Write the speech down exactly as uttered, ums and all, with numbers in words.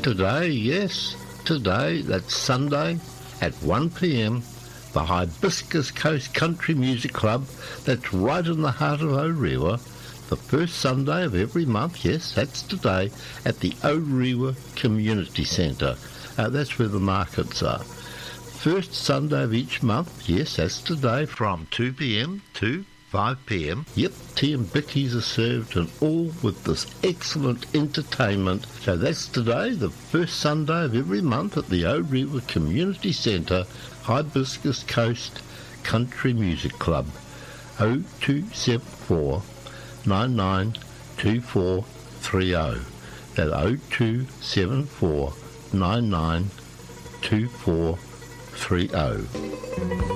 Today, yes, today, that's Sunday at one p m, the Hibiscus Coast Country Music Club, that's right in the heart of Orewa. The first Sunday of every month, yes, that's today, at the Orewa Community Centre. Uh, that's where the markets are. First Sunday of each month, yes, that's today, from two p m to five p m. Yep, tea and bickies are served, and all with this excellent entertainment. So that's today, the first Sunday of every month at the Orewa Community Centre, Hibiscus Coast Country Music Club. oh two seven four, nine nine two four three oh. That's oh two seven four, nine nine two four three oh.